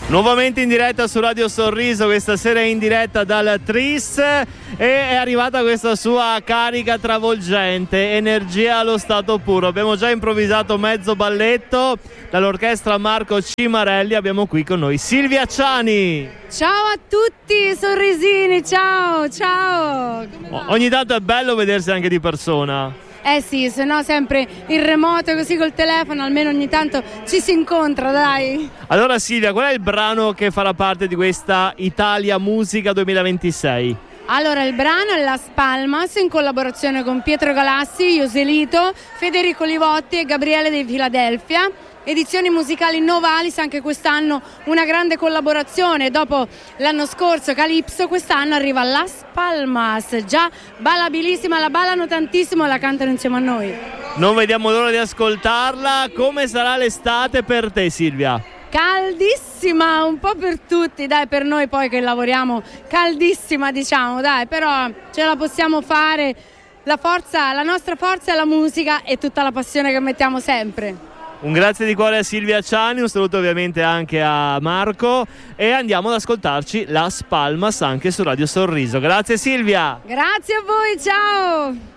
Nuovamente in diretta su Radio Sorriso, questa sera in diretta dal Tris, e è arrivata questa sua carica travolgente, energia allo stato puro. Abbiamo già improvvisato mezzo balletto dall'orchestra Marco Cimarelli. Abbiamo qui con noi Silvia Ciani. Ciao a tutti sorrisini, ciao, ciao. Ogni tanto è bello vedersi anche di persona. Eh sì, se no sempre in remoto così col telefono, almeno ogni tanto ci si incontra, dai. Allora Silvia, qual è il brano che farà parte di questa Italia Musica 2026? Allora, il brano è Las Palmas in collaborazione con Pietro Galassi, Joselito, Federico Livotti e Gabriele dei Philadelphia. Edizioni musicali Novalis, anche quest'anno una grande collaborazione. Dopo l'anno scorso Calypso, quest'anno arriva Las Palmas, già ballabilissima, la ballano tantissimo e la cantano insieme a noi. Non vediamo l'ora di ascoltarla. Come sarà l'estate per te, Silvia? Caldissima, un po' per tutti, dai, per noi poi che lavoriamo caldissima, diciamo, dai, però ce la possiamo fare. La nostra forza è la musica e tutta la passione che mettiamo sempre. Un grazie di cuore a Silvia Ciani, un saluto ovviamente anche a Marco, e andiamo ad ascoltarci Las Palmas anche su Radio Sorriso. Grazie Silvia! Grazie a voi, ciao!